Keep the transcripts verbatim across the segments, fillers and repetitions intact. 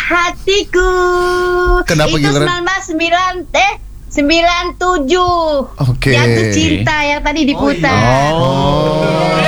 hatiku. Kenapa itu giliran? seribu sembilan ratus sembilan eh sembilan tujuh. Oke. Jatuh cinta yang tadi diputar. Oh.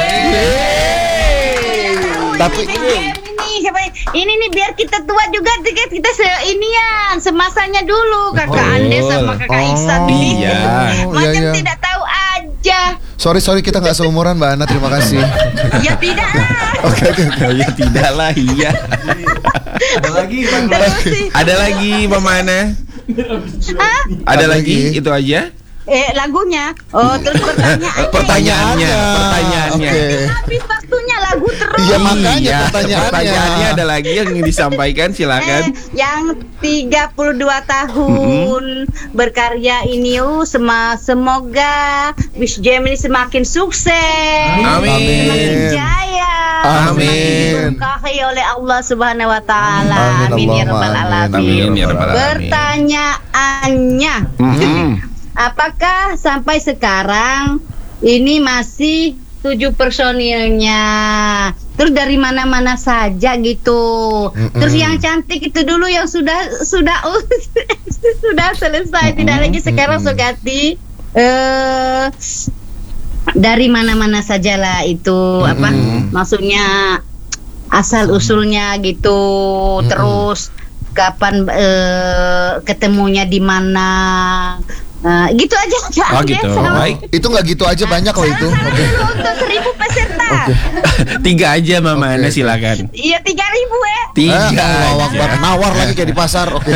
Tapi ini, ini siapa ini nih biar kita tua juga kita, kita se inian semasanya dulu kakak Oh. Ande sama kakak Iksan ini. iya. Oh, Macam iya, iya. tidak tahu aja. Sorry sorry kita nggak seumuran Mbak Ana, terima kasih. Ya tidak lah. Oke oke oke. Oh, ya tidak lah, iya. Ada lagi Bang. Terus sih, Ada lagi Mama Ana? Hah? Ada Ada lagi? lagi? Itu aja? Eh lagunya. Oh terus pertanyaannya. Pertanyaannya, pertanyaannya. Oke. Habis waktunya lagu terus. Iya, makanya Iya, pertanyaannya. pertanyaannya ada lagi yang ingin disampaikan, silakan. Eh, yang tiga puluh dua tahun berkarya ini uh, sema, semoga Wish Jam ini semakin sukses. Amin. Semakin jaya. Amin. Semakin diberkahi oleh Allah Subhanahu wa taala. Amin, Amin ya rabbal Allahumma amin. alamin. Amin ya rabbal alamin. Pertanyaannya, Mhm. apakah sampai sekarang ini masih tujuh personilnya? Terus dari mana-mana saja gitu. Mm-mm. Terus yang cantik itu dulu yang sudah sudah sudah selesai, tidak lagi sekarang Sugati. Eh dari mana-mana sajalah itu apa? Maksudnya asal usulnya gitu. Terus kapan eh, ketemunya di mana? Nah, gitu aja. Oh, Ande, gitu. sama- Baik. Itu nggak gitu aja banyak loh itu. Salah Oke. satu untuk seribu peserta. Tiga aja Mama Oke, Ana, oke. silakan. Iya tiga ribu ya. Tiga. Eh, Allahu aja. Akbar. Nawar lagi kayak di pasar. Oke.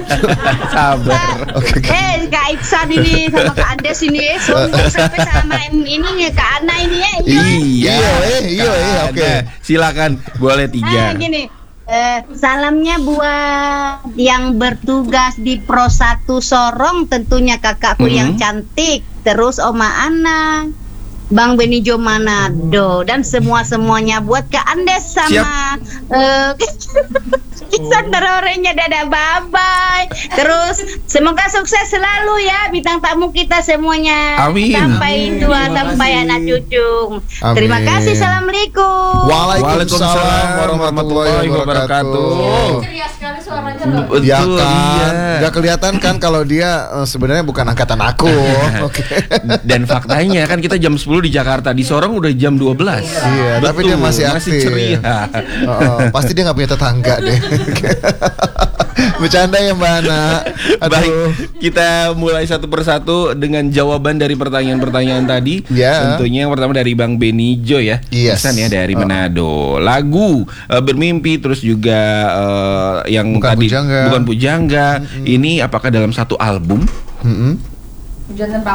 Sabar. Oke, oke. Eh Kak Iksan ini sama Kak Andes ini eh, sombong sampai sama ini nih Kak Ana ini ya. Iya. Iya, eh, iya, eh, oke. Ada. Silakan, boleh Ah, tiga. gini. Eh, salamnya buat yang bertugas di Pro satu Sorong, tentunya kakakku Mhm. yang cantik, terus Oma Ana, Bang Benijo Manado, dan semua-semuanya buat Kak Andes sama eh Iksan terorenya dadah bye-bye. Terus semoga sukses selalu ya bintang tamu kita semuanya. Amin. Sampai tua, Terima sampai kasih. anak cucu. Amin. Terima kasih. Assalamualaikum. Waalaikumsalam warahmatullahi wabarakatuh. Ceria sekali suaranya Bang. Betul, Ya kan, iya. nggak kelihatan kan kalau dia eh, sebenarnya bukan angkatan aku. Oke. Dan faktanya kan kita jam sepuluh di Jakarta, di Sorong udah jam dua belas. Iya, tapi dia masih aktif. ceria. Oh, oh, pasti dia nggak punya tetangga deh. Bercanda ya Mbak Ana. Aduh. Baik, kita mulai satu persatu dengan jawaban dari pertanyaan-pertanyaan tadi. Ya. Tentunya yang pertama dari Bang Benijo ya. Yes. Iksan ya dari Oh. Manado. Lagu eh, Bermimpi, terus juga eh, yang Bukan tadi Pujangga. Bukan Pujangga. Ini apakah dalam satu album? Mm-mm. Hujan tanpa